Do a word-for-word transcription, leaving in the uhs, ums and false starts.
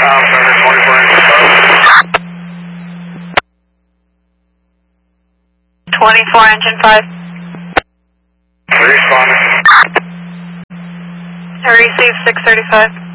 twenty-four engine five. Responding. I received six thirty-five.